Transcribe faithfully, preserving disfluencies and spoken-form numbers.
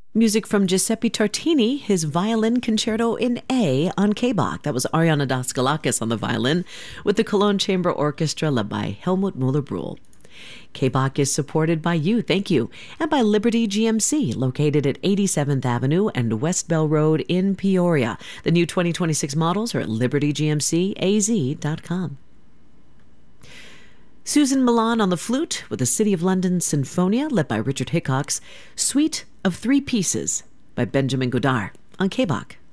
Music from Giuseppe Tartini, his violin concerto in A on K-Bach. That was Ariana Daskalakis on the violin, with the Cologne Chamber Orchestra led by Helmut Müller-Brühl. K-Bach is supported by you, thank you, and by Liberty G M C, located at eighty-seventh Avenue and West Bell Road in Peoria. The new twenty twenty-six models are at liberty g m c a z dot com. Susan Milan on the flute with the City of London Sinfonia, led by Richard Hickox. Suite of Three Pieces by Benjamin Godard on K-Bach.